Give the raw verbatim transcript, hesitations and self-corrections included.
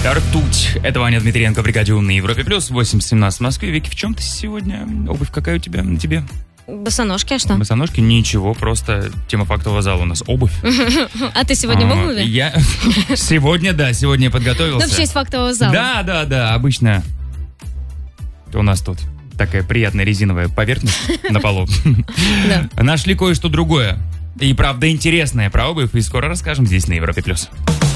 Ртуть. Это Ваня Дмитриенко, бригаде «Ум» на Европе+. плюс восемь семнадцать в Москве. Вики, в чем ты сегодня? Обувь какая у тебя? На тебе? Босоножки, а что? Босоножки? Ничего, просто тема фактового зала у нас обувь. А ты сегодня в обуви? Я сегодня, да, сегодня я подготовился. Ну, в честь фактового зала. Да, да, да, обычно у нас тут такая приятная резиновая поверхность на полу. Нашли кое-что другое. И правда интересное про обувь, и скоро расскажем здесь на Европе+.